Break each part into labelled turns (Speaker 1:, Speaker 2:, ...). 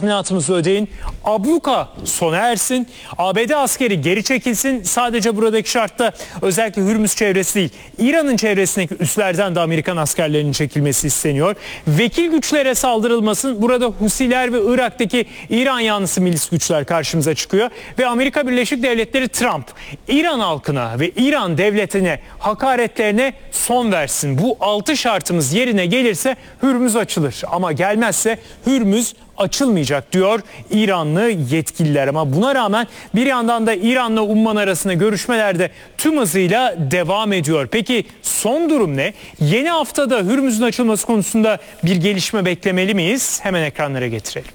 Speaker 1: tazminatımızı ödeyin, abluka sona ersin, ABD askeri geri çekilsin. Sadece buradaki şartta özellikle Hürmüz çevresi değil, İran'ın çevresindeki üslerden de Amerikan askerlerinin çekilmesi isteniyor. Vekil güçlere saldırılmasın. Burada Husiler ve Irak'taki İran yanlısı milis güçler karşımıza çıkıyor. Ve Amerika Birleşik Devletleri Trump, İran halkına ve İran devletine hakaretlerine son versin. Bu 6 şartımız yerine gelirse Hürmüz açılır. Ama gelmezse Hürmüz açılmayacak diyor İranlı yetkililer. Ama buna rağmen bir yandan da İran'la Umman arasında görüşmeler de tüm hızıyla devam ediyor. Peki son durum ne? Yeni haftada Hürmüz'ün açılması konusunda bir gelişme beklemeli miyiz? Hemen ekranlara getirelim.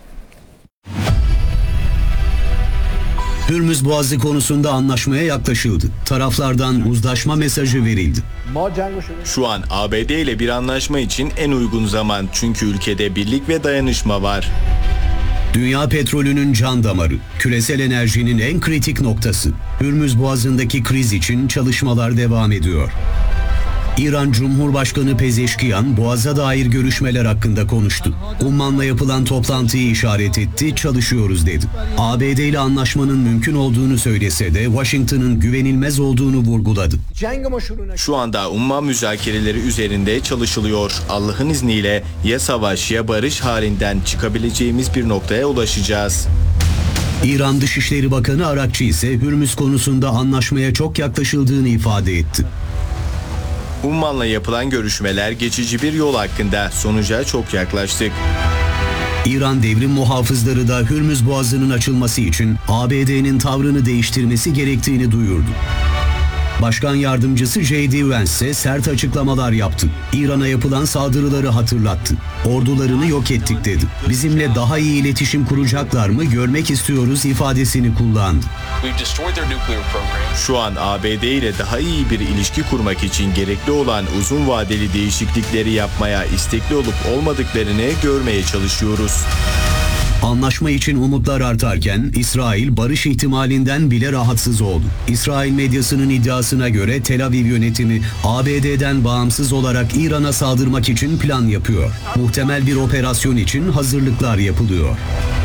Speaker 2: Hürmüz Boğazı konusunda anlaşmaya yaklaşıldı. Taraflardan uzlaşma mesajı verildi.
Speaker 3: Şu an ABD ile bir anlaşma için en uygun zaman, çünkü ülkede birlik ve dayanışma var.
Speaker 2: Dünya petrolünün can damarı, küresel enerjinin en kritik noktası. Hürmüz Boğazı'ndaki kriz için çalışmalar devam ediyor. İran Cumhurbaşkanı Pezeşkiyan, Boğaz'a dair görüşmeler hakkında konuştu. Umman'la yapılan toplantıyı işaret etti, çalışıyoruz dedi. ABD ile anlaşmanın mümkün olduğunu söylese de Washington'ın güvenilmez olduğunu vurguladı.
Speaker 3: Şu anda Umman müzakereleri üzerinde çalışılıyor. Allah'ın izniyle ya savaş ya barış halinden çıkabileceğimiz bir noktaya ulaşacağız.
Speaker 2: İran Dışişleri Bakanı Arakçı ise Hürmüz konusunda anlaşmaya çok yaklaşıldığını ifade etti.
Speaker 3: Umman'la yapılan görüşmeler geçici bir yol hakkında, sonuca çok yaklaştık.
Speaker 2: İran devrim muhafızları da Hürmüz Boğazı'nın açılması için ABD'nin tavrını değiştirmesi gerektiğini duyurdu. Başkan yardımcısı J.D. Vance ise sert açıklamalar yaptı. İran'a yapılan saldırıları hatırlattı. Ordularını yok ettik dedi. Bizimle daha iyi iletişim kuracaklar mı görmek istiyoruz ifadesini kullandı.
Speaker 3: Şu an ABD ile daha iyi bir ilişki kurmak için gerekli olan uzun vadeli değişiklikleri yapmaya istekli olup olmadıklarını görmeye çalışıyoruz.
Speaker 2: Anlaşma için umutlar artarken İsrail barış ihtimalinden bile rahatsız oldu. İsrail medyasının iddiasına göre Tel Aviv yönetimi ABD'den bağımsız olarak İran'a saldırmak için plan yapıyor. Muhtemel bir operasyon için hazırlıklar yapılıyor.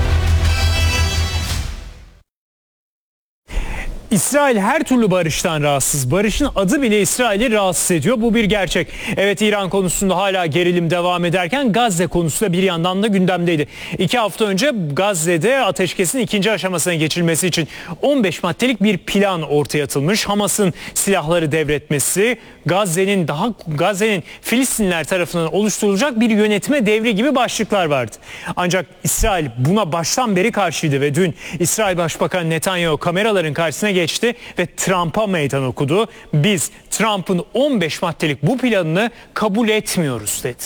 Speaker 1: İsrail her türlü barıştan rahatsız. Barışın adı bile İsrail'i rahatsız ediyor. Bu bir gerçek. Evet, İran konusunda hala gerilim devam ederken Gazze konusu da bir yandan da gündemdeydi. 2 hafta önce Gazze'de ateşkesin 2. aşamasına geçilmesi için 15 maddelik bir plan ortaya atılmış. Hamas'ın silahları devretmesi, Gazze'nin Filistinliler tarafından oluşturulacak bir yönetme devri gibi başlıklar vardı. Ancak İsrail buna baştan beri karşıydı ve dün İsrail Başbakanı Netanyahu kameraların karşısına geçti ve Trump'a meydan okudu. Biz Trump'ın 15 maddelik bu planını kabul etmiyoruz dedi.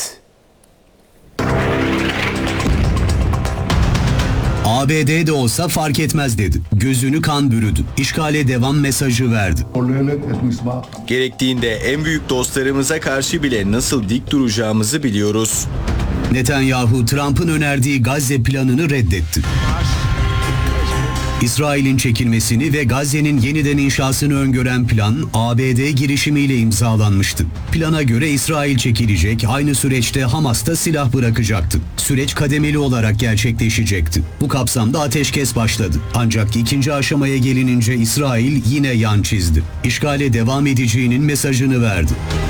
Speaker 2: ABD'de olsa fark etmez dedi. Gözünü kan bürüdü. İşgale devam mesajı verdi.
Speaker 3: Gerektiğinde en büyük dostlarımıza karşı bile nasıl dik duracağımızı biliyoruz.
Speaker 2: Netanyahu, Trump'ın önerdiği Gazze planını reddetti. İsrail'in çekilmesini ve Gazze'nin yeniden inşasını öngören plan ABD girişimiyle imzalanmıştı. Plana göre İsrail çekilecek, aynı süreçte Hamas da silah bırakacaktı. Süreç kademeli olarak gerçekleşecekti. Bu kapsamda ateşkes başladı. Ancak 2. aşamaya gelinince İsrail yine yan çizdi. İşgale devam edeceğinin mesajını verdi.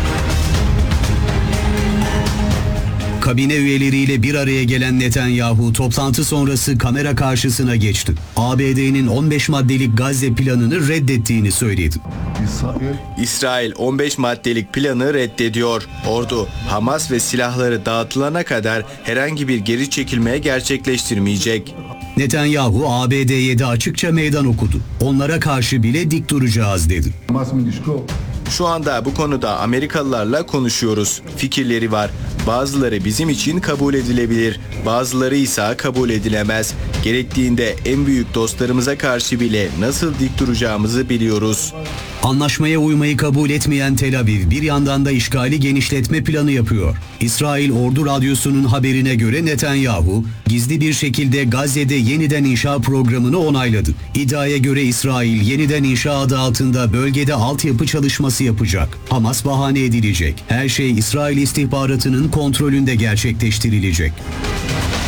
Speaker 2: Kabine üyeleriyle bir araya gelen Netanyahu toplantı sonrası kamera karşısına geçti. ABD'nin 15 maddelik Gazze planını reddettiğini söyledi.
Speaker 3: İsrail 15 maddelik planı reddediyor. Ordu, Hamas ve silahları dağıtılana kadar herhangi bir geri çekilmeye gerçekleştirmeyecek.
Speaker 2: Netanyahu ABD'ye de açıkça meydan okudu. Onlara karşı bile dik duracağız dedi.
Speaker 3: Şu anda bu konuda Amerikalılarla konuşuyoruz. Fikirleri var. Bazıları bizim için kabul edilebilir, bazıları ise kabul edilemez. Gerektiğinde en büyük dostlarımıza karşı bile nasıl dik duracağımızı biliyoruz.
Speaker 2: Anlaşmaya uymayı kabul etmeyen Tel Aviv bir yandan da işgali genişletme planı yapıyor. İsrail Ordu Radyosu'nun haberine göre Netanyahu gizli bir şekilde Gazze'de yeniden inşa programını onayladı. İddiaya göre İsrail yeniden inşa adı altında bölgede altyapı çalışması yapacak. Hamas bahane edilecek. Her şey İsrail istihbaratının kontrolünde gerçekleştirilecek.